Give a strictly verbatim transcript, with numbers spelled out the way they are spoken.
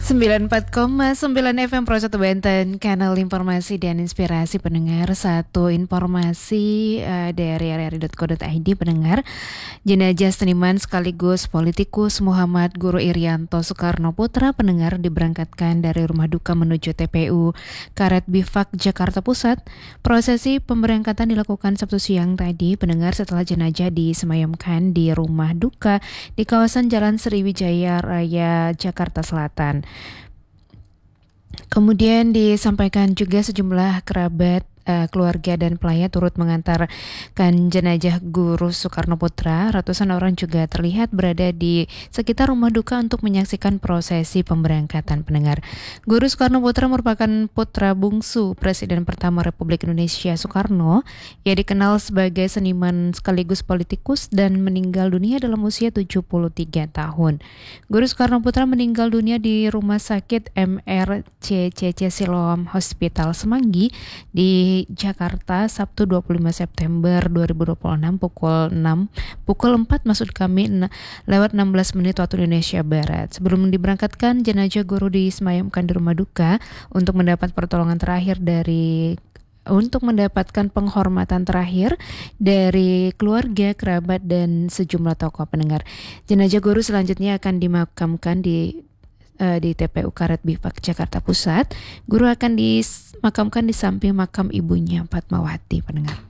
sembilan puluh empat koma sembilan F M Pro satu Banten, kanal informasi dan inspirasi pendengar. Satu informasi uh, dari r r i dot co dot i d pendengar. Jenazah seniman sekaligus politikus Muhammad Guru Irianto Soekarno Putra pendengar diberangkatkan dari rumah duka menuju T P U Karet Bifak Jakarta Pusat. Prosesi pemberangkatan dilakukan Sabtu siang tadi pendengar setelah jenazah disemayamkan di rumah duka di kawasan Jalan Sriwijaya Raya Jakarta Selatan. Kemudian disampaikan juga sejumlah kerabat, uh, keluarga dan pelayat turut mengantarkan jenazah Guru Soekarno Putra. Ratusan orang juga terlihat berada di sekitar rumah duka untuk menyaksikan prosesi pemberangkatan pendengar. Guru Soekarno Putra merupakan putra bungsu Presiden pertama Republik Indonesia Soekarno. Ia dikenal sebagai seniman sekaligus politikus dan meninggal dunia dalam usia tujuh puluh tiga tahun. Guru Soekarno Putra meninggal dunia di Rumah Sakit M R C C C Siloam Hospital Semanggi di Jakarta Sabtu dua puluh lima September dua ribu dua puluh enam pukul enam pukul empat maksud kami lewat enam belas menit waktu Indonesia Barat. Sebelum diberangkatkan, jenazah guru disemayamkan di rumah duka untuk mendapat pertolongan terakhir dari untuk mendapatkan penghormatan terakhir dari keluarga, kerabat dan sejumlah tokoh pendengar. Jenazah guru selanjutnya akan dimakamkan di di T P U Karet Bifak Jakarta Pusat. Guru akan dimakamkan di samping makam ibunya Fatmawati pendengar.